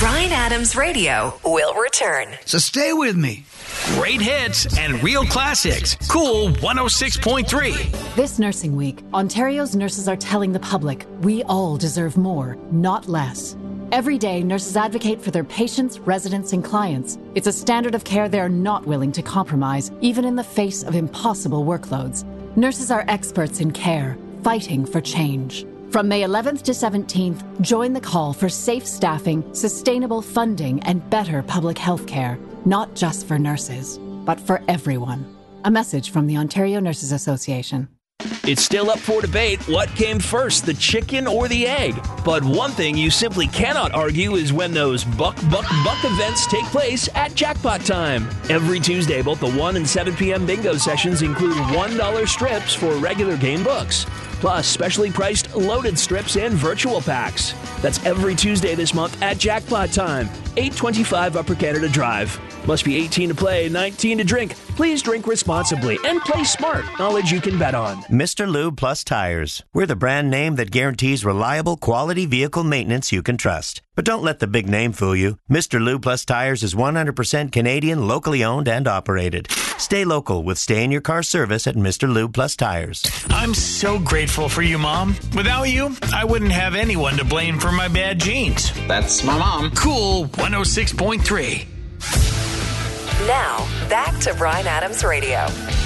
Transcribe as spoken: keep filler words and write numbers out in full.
Bryan Adams Radio will return. So stay with me. Great hits and real classics. Cool one oh six point three. This Nursing Week, Ontario's nurses are telling the public we all deserve more, not less. Every day, nurses advocate for their patients, residents, and clients. It's a standard of care they're not willing to compromise, even in the face of impossible workloads. Nurses are experts in care, fighting for change. From May eleventh to seventeenth, join the call for safe staffing, sustainable funding, and better public health care. Not just for nurses, but for everyone. A message from the Ontario Nurses Association. It's still up for debate what came first, the chicken or the egg. But one thing you simply cannot argue is when those buck, buck, buck events take place at Jackpot Time. Every Tuesday, both the one and seven p.m. bingo sessions include one dollar strips for regular game books, plus specially priced loaded strips and virtual packs. That's every Tuesday this month at Jackpot Time, eight twenty-five Upper Canada Drive. Must be eighteen to play, nineteen to drink. Please drink responsibly and play smart. Knowledge you can bet on. Mister Lube Plus Tires. We're the brand name that guarantees reliable, quality vehicle maintenance you can trust. But don't let the big name fool you. Mister Lube Plus Tires is one hundred percent Canadian, locally owned and operated. Stay local with stay-in-your-car service at Mister Lube Plus Tires. I'm so grateful for you, Mom. Without you, I wouldn't have anyone to blame for my bad genes. That's my mom. Cool one oh six point three. Now, back to Bryan Adams Radio.